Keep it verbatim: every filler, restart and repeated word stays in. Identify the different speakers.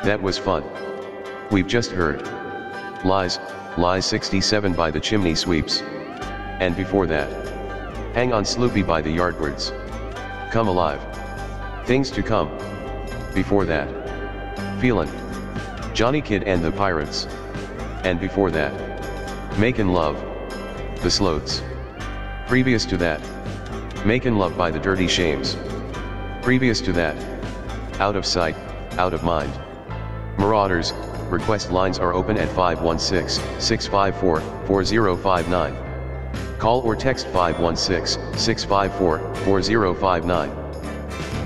Speaker 1: That was fun. We've just heard Lies, Lies sixty-seven by the Chimney Sweeps. And before that, Hang On Sloopy by the Yardbirds. Come Alive. Things to Come. Before that, Feelin', Johnny Kidd and the Pirates. And before that, Makin' Love, the Sloats. Previous to that, Makin' Love by the Dirty Shames. Previous to that, Out of Sight, Out of Mind. Marauders, request lines are open at five one six, six five four, four zero five nine. Call or text five one six, six five four, four zero five nine.